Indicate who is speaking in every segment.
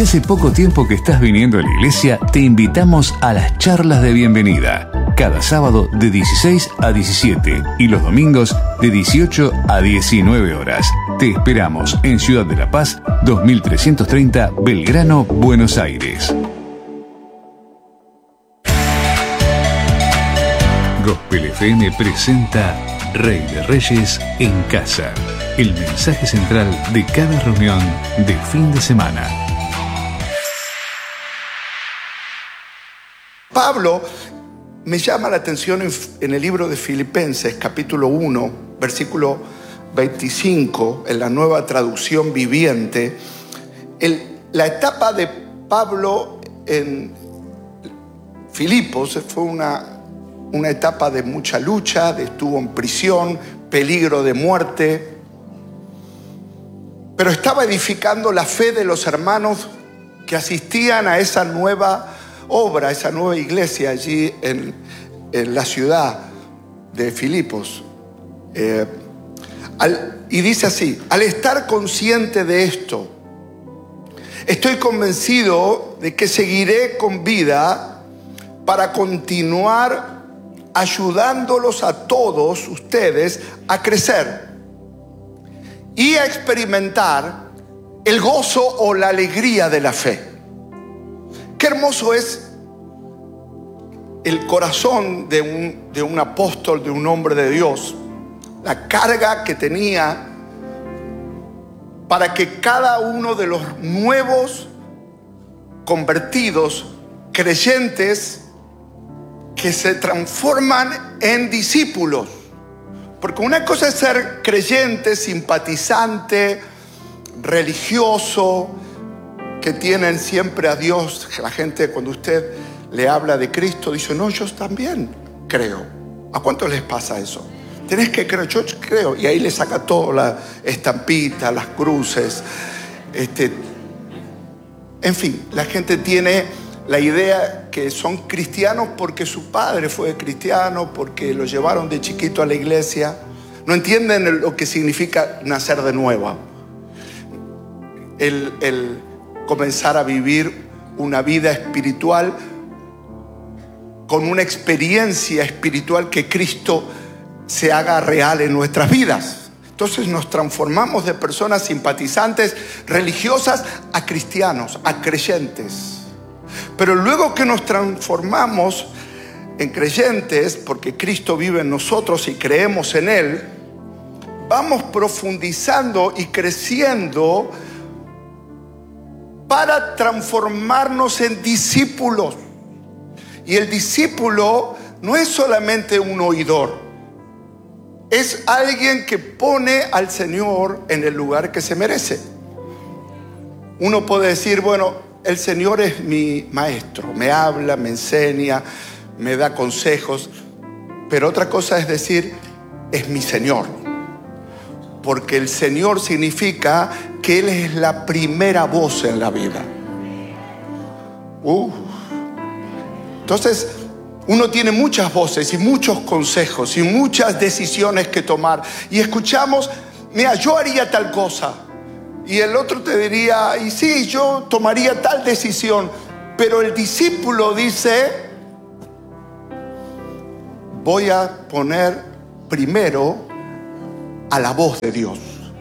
Speaker 1: Si hace poco tiempo que estás viniendo a la iglesia, te invitamos a las charlas de bienvenida. Cada sábado de 16 a 17 y los domingos de 18 a 19 horas. Te esperamos en Ciudad de La Paz, 2330 Belgrano, Buenos Aires. Gospel FM presenta Rey de Reyes en Casa. El mensaje central de cada reunión de fin de semana.
Speaker 2: Pablo me llama la atención en el libro de Filipenses, capítulo 1, versículo 25, en la Nueva Traducción Viviente. La etapa de Pablo en Filipos fue una etapa de mucha lucha, estuvo en prisión, peligro de muerte, pero estaba edificando la fe de los hermanos que asistían a esa nueva obra, esa nueva iglesia allí en la ciudad de Filipos. Y dice así: al estar consciente de esto, estoy convencido de que seguiré con vida para continuar ayudándolos a todos ustedes a crecer y a experimentar el gozo o la alegría de la fe. Qué hermoso es el corazón de un apóstol, de un hombre de Dios, la carga que tenía para que cada uno de los nuevos convertidos, creyentes, que se transforman en discípulos. Porque una cosa es ser creyente, simpatizante, religioso, que tienen siempre a Dios. La gente, cuando usted le habla de Cristo, dice: no, yo también creo. ¿A cuántos les pasa eso? Tenés que creer, yo creo. Y ahí le saca todo, la estampita, las cruces. En fin, la gente tiene la idea que son cristianos porque su padre fue cristiano, porque lo llevaron de chiquito a la iglesia. No entienden lo que significa nacer de nuevo. El comenzar a vivir una vida espiritual con una experiencia espiritual, que Cristo se haga real en nuestras vidas. Entonces nos transformamos de personas simpatizantes, religiosas, a cristianos, a creyentes. Pero luego que nos transformamos en creyentes, porque Cristo vive en nosotros y creemos en Él, vamos profundizando y creciendo para transformarnos en discípulos. Y el discípulo no es solamente un oidor, es alguien que pone al Señor en el lugar que se merece. Uno puede decir: bueno, el Señor es mi maestro, me habla, me enseña, me da consejos. Pero otra cosa es decir: es mi Señor. Porque el Señor significa que Él es la primera voz en la vida. Entonces, uno tiene muchas voces y muchos consejos y muchas decisiones que tomar. Y escuchamos: mira, yo haría tal cosa. Y el otro te diría: y sí, yo tomaría tal decisión. Pero el discípulo dice: voy a poner primero a la voz de Dios.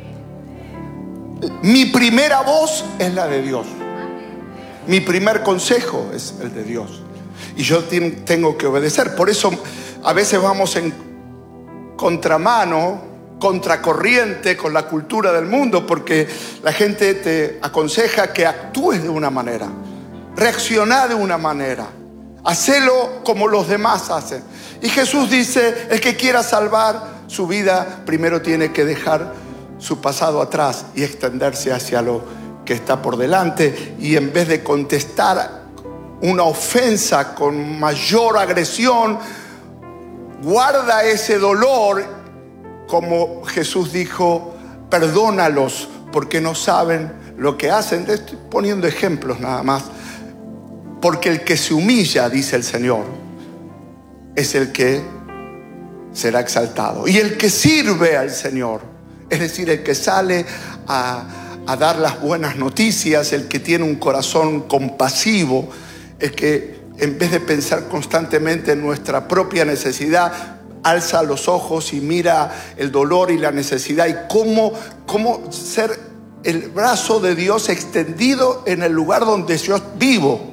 Speaker 2: Mi primera voz es la de Dios. Mi primer consejo es el de Dios. Y yo tengo que obedecer. Por eso a veces vamos en contramano, contracorriente con la cultura del mundo, porque la gente te aconseja que actúes de una manera, reacciona de una manera, hacelo como los demás hacen. Y Jesús dice: el que quiera salvar su vida primero tiene que dejar su pasado atrás y extenderse hacia lo que está por delante. Y en vez de contestar una ofensa con mayor agresión, guarda ese dolor, como Jesús dijo: perdónalos porque no saben lo que hacen. Estoy poniendo ejemplos nada más. Porque el que se humilla, dice el Señor, es el que será exaltado. Y el que sirve al Señor, es decir, el que sale a a dar las buenas noticias, el que tiene un corazón compasivo, el que en vez de pensar constantemente en nuestra propia necesidad, alza los ojos y mira el dolor y la necesidad y cómo ser el brazo de Dios extendido en el lugar donde yo vivo.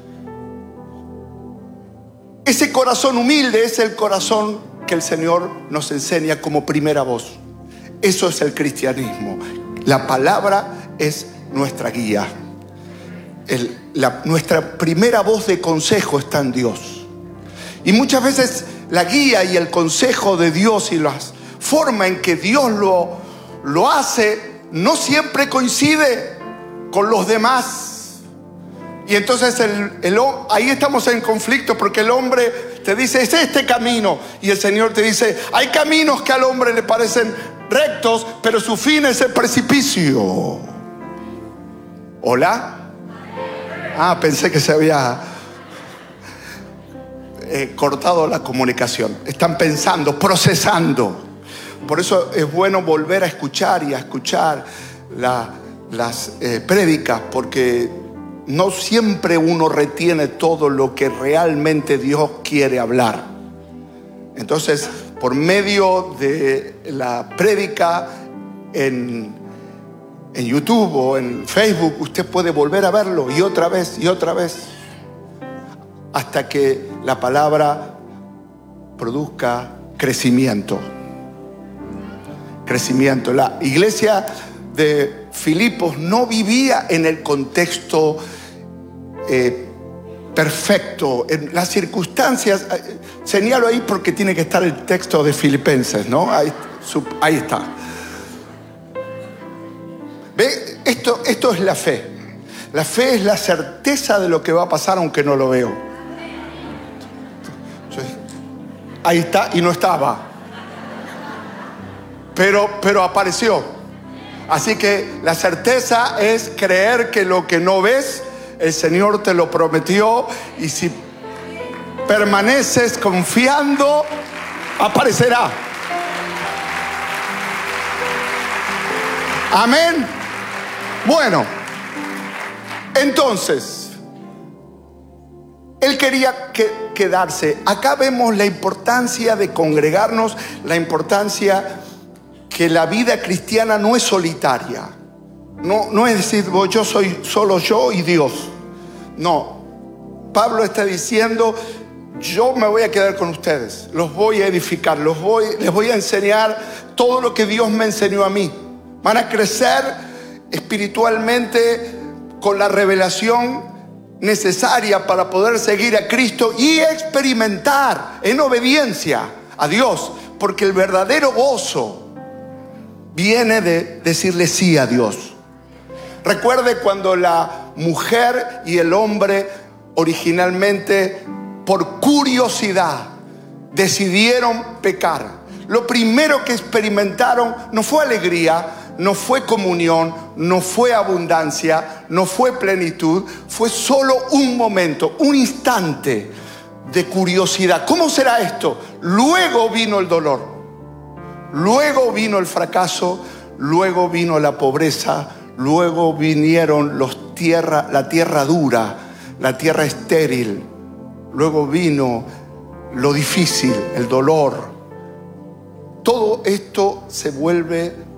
Speaker 2: Ese corazón humilde es el corazón que el Señor nos enseña como primera voz. Eso es el cristianismo. La palabra es nuestra guía. Nuestra primera voz de consejo está en Dios. Y muchas veces la guía y el consejo de Dios y la forma en que Dios lo hace no siempre coincide con los demás. Y entonces ahí estamos en conflicto, porque el hombre te dice, es este camino, y el Señor te dice, hay caminos que al hombre le parecen rectos, pero su fin es el precipicio. ¿Hola? Pensé que se había cortado la comunicación. Están pensando, procesando. Por eso es bueno volver a escuchar y a escuchar las prédicas, porque no siempre uno retiene todo lo que realmente Dios quiere hablar. Entonces, por medio de la prédica en YouTube o en Facebook, usted puede volver a verlo y otra vez, hasta que la palabra produzca crecimiento. La iglesia de Filipos no vivía en el contexto perfecto, en las circunstancias. Señalo ahí porque tiene que estar el texto de Filipenses, ¿no? Ahí está. ¿Ve? Esto es la fe. La fe es la certeza de lo que va a pasar aunque no lo veo. Ahí está y no estaba. Pero apareció. Así que la certeza es creer que lo que no ves, el Señor te lo prometió, y si permaneces confiando, aparecerá. Amén. Bueno, entonces, él quería quedarse. Acá vemos la importancia de congregarnos, la importancia que la vida cristiana no es solitaria. No es decir, yo soy solo yo y Dios. No. Pablo está diciendo, yo me voy a quedar con ustedes, los voy a edificar, les voy a enseñar todo lo que Dios me enseñó a mí. Van a crecer espiritualmente con la revelación necesaria para poder seguir a Cristo y experimentar en obediencia a Dios, porque el verdadero gozo viene de decirle sí a Dios. Recuerde cuando la mujer y el hombre originalmente, por curiosidad, decidieron pecar. Lo primero que experimentaron no fue alegría, no fue comunión, no fue abundancia, no fue plenitud. Fue solo un momento, un instante de curiosidad. ¿Cómo será esto? Luego vino el dolor. Luego vino el fracaso, luego vino la pobreza, luego vinieron la tierra dura, la tierra estéril, luego vino lo difícil, el dolor. Todo esto se vuelve